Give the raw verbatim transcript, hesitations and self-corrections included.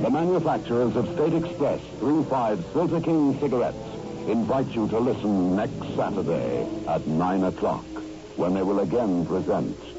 The manufacturers of State Express three five Filter King cigarettes invite you to listen next Saturday at nine o'clock, when they will again present